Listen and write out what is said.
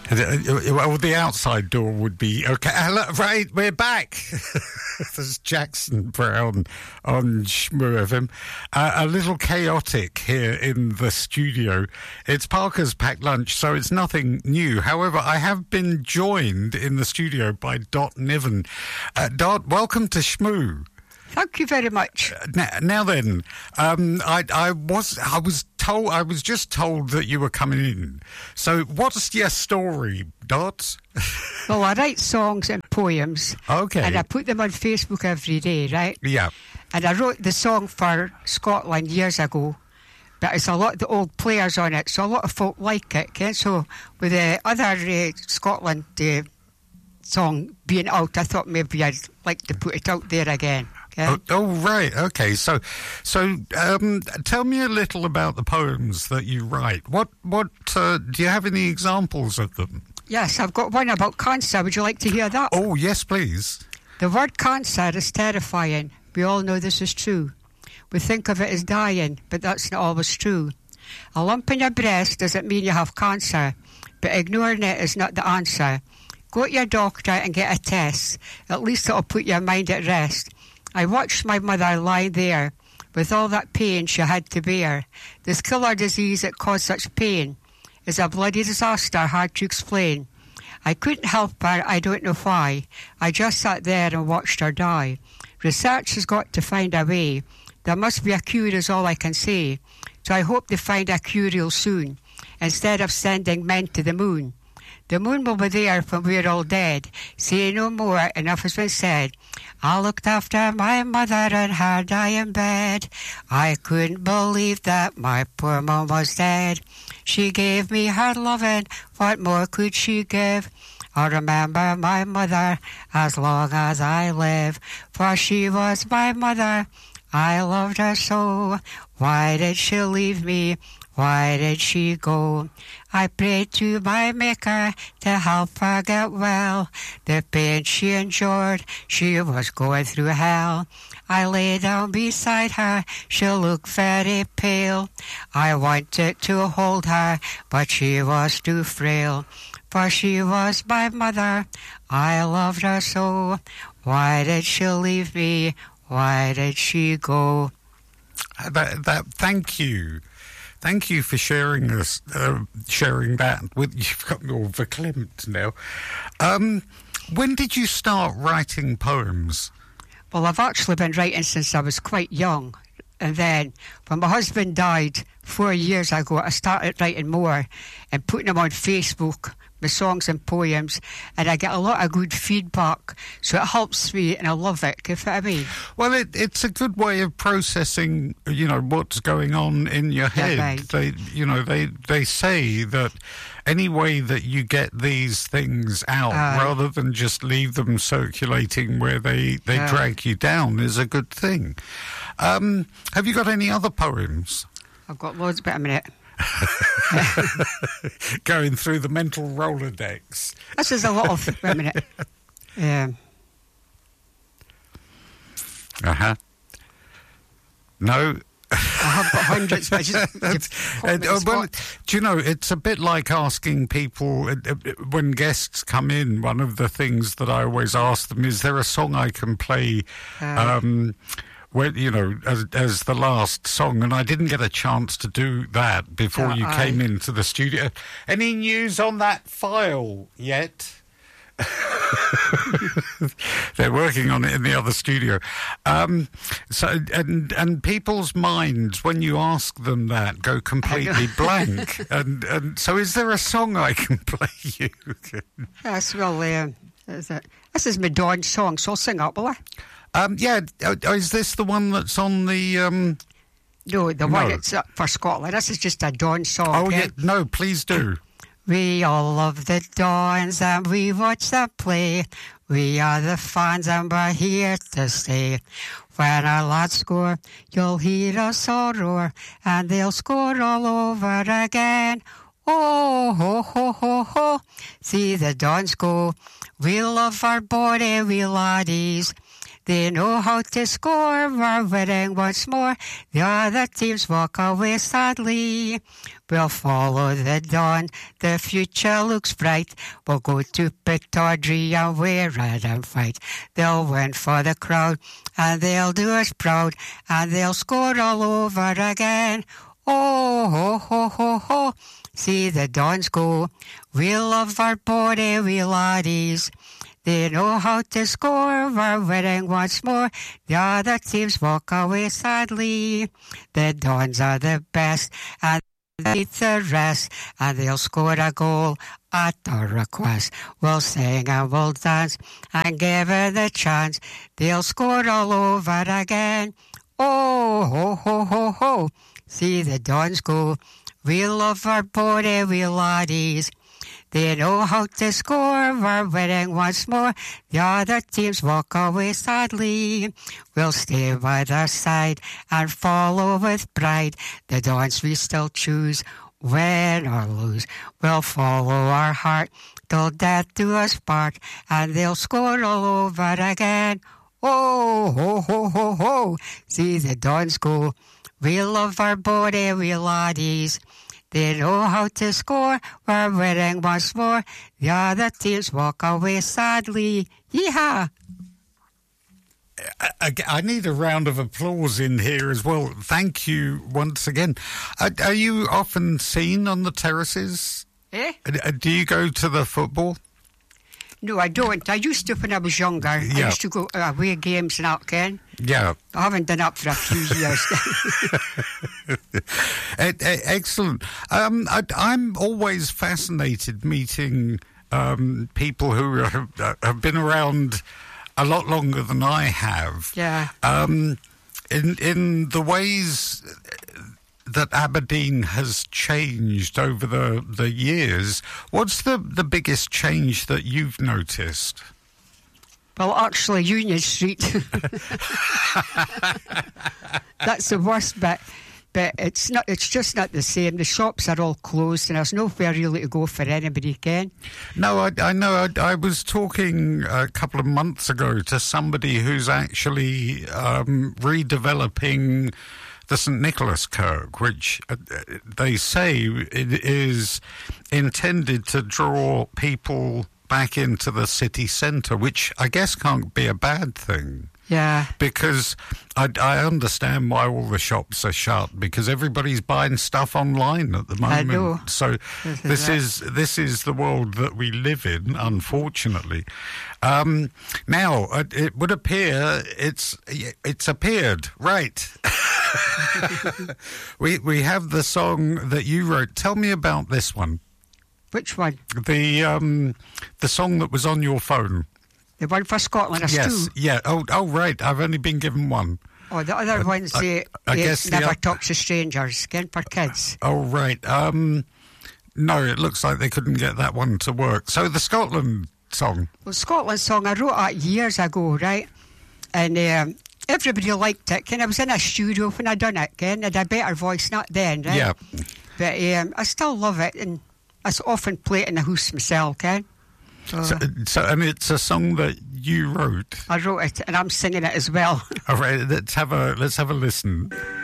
Well, the outside door would be okay. Hello, right, we're back. There's Jackson Brown on Shmoo FM. A little chaotic here in the studio. It's Parker's Packed Lunch, so it's nothing new. However, I have been joined in the studio by Dot Niven. Dot, welcome to Shmoo. Thank you very much. Now then, I was just told that you were coming in. So what's your story, Dot? Well, I write songs and poems. Okay. And I put them on Facebook every day, right? Yeah. And I wrote the song for Scotland years ago. But it's a lot of the old players on it, so a lot of folk like it. Okay? So with the other Scotland song being out, I thought maybe I'd like to put it out there again. Oh, right. Okay. So, tell me a little about the poems that you write. What do you have any examples of them? Yes, I've got one about cancer. Would you like to hear that? Oh, yes, please. The word cancer is terrifying. We all know this is true. We think of it as dying, but that's not always true. A lump in your breast doesn't mean you have cancer, but ignoring it is not the answer. Go to your doctor and get a test. At least it'll put your mind at rest. I watched my mother lie there with all that pain she had to bear. This killer disease that caused such pain is a bloody disaster hard to explain. I couldn't help her, I don't know why. I just sat there and watched her die. Research has got to find a way. There must be a cure is all I can say. So I hope they find a cure real soon, instead of sending men to the moon. The moon will be there when we're all dead. Say no more, enough has been said. I looked after my mother in her dying bed. I couldn't believe that my poor mum was dead. She gave me her loving, what more could she give? I'll remember my mother as long as I live, for she was my mother. I loved her so. Why did she leave me? Why did she go? I prayed to my Maker to help her get well. The pain she endured, she was going through hell. I lay down beside her, she looked very pale. I wanted to hold her, but she was too frail. For she was my mother, I loved her so. Why did she leave me? Why did she go? Thank you. Thank you for sharing that with. You've got me all verklempt now. When did you start writing poems? Well, I've actually been writing since I was quite young. And then when my husband died 4 years ago, I started writing more and putting them on Facebook, my songs and poems, and I get a lot of good feedback, so it helps me, and I love it. You know what I mean? Well, it's a good way of processing, what's going on in your head. Yeah, right. They say that any way that you get these things out, rather than just leave them circulating where they drag you down, is a good thing. Have you got any other poems? I've got loads, but a minute. Going through the mental Rolodex. This is a lot of... Wait a minute. No. I have got hundreds, but do you know, it's a bit like asking people, when guests come in, one of the things that I always ask them, is there a song I can play... as the last song, and I didn't get a chance to do that before you came into the studio. Any news on that file yet? They're working on it in the other studio. So people's minds, when you ask them that, go completely blank. And so, is there a song I can play you? Yes, well, this is my Dawn song, so I'll sing up, will I? Is this the one that's on the... No, the one that's up for Scotland. This is just a Dawn song. Oh, yeah, no, please do. We all love the Dawns and we watch them play. We are the fans and we're here to stay. When our lads score, you'll hear us all roar, and they'll score all over again. Oh, ho, ho, ho, ho, see the Dawns go. We love our bonny wee laddies. They know how to score, we're winning once more. The other teams walk away sadly. We'll follow the dawn, the future looks bright. We'll go to Pittodrie and we're red and fight. They'll win for the crowd and they'll do us proud. And they'll score all over again. Oh, ho, ho, ho, ho. See the Dons go. We love our body, we laddies. They know how to score, we're winning once more. The other teams walk away sadly. The Dons are the best and they beat the rest. And they'll score a goal at our request. We'll sing and we'll dance and give it the chance. They'll score all over again. Oh, ho, ho, ho, ho. See the Dons go. We love our body, we laddies. They know how to score, we're winning once more. The other teams walk away sadly. We'll stay by their side and follow with pride. The Dons we still choose, win or lose. We'll follow our heart till death do us part. And they'll score all over again. Oh, ho, ho, ho, ho. See the Dons go. We love our body, we laddies. They know how to score, we're winning once more. The other teams walk away sadly. Yeehaw! I need a round of applause in here as well. Thank you once again. Are you often seen on the terraces? Eh? Do you go to the football? No, I don't. I used to when I was younger. Yeah. I used to go away games and that, Ken. Yeah. I haven't done that for a few years. Excellent. I'm always fascinated meeting people who have been around a lot longer than I have. Yeah. In the ways that Aberdeen has changed over the years, what's the biggest change that you've noticed? Well, actually, Union Street. That's the worst bit. But it's not. It's just not the same. The shops are all closed and there's nowhere really to go for anybody, Ken. No, I know. I was talking a couple of months ago to somebody who's actually redeveloping the St Nicholas Kirk, which they say it is intended to draw people back into the city centre, which I guess can't be a bad thing. Yeah. Because I understand why all the shops are shut, because everybody's buying stuff online at the moment. I know. So this is the world that we live in, unfortunately. Now it would appear it's appeared, right? we have the song that you wrote. Tell me about this one. Which one? The song that was on your phone. The one for Scotland is Yes, two. yeah. Oh, right. I've only been given one. Oh, the other one's I guess Never Talk to Strangers, Ken, for kids. Oh, right. No, it looks like they couldn't get that one to work. So the Scotland song. Well, Scotland song, I wrote that years ago, right? And everybody liked it. Ken, I was in a studio when I done it, Ken. I had a better voice, not then, right? Yeah. But I still love it, and I often play it in the house myself, Ken. So, and it's a song that you wrote. I wrote it, and I'm singing it as well. All right, let's have a listen.